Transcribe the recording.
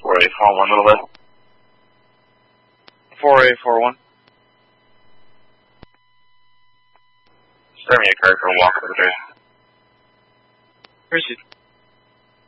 4841, little bit. 4841. Start me a card for a walk for the day. Proceed.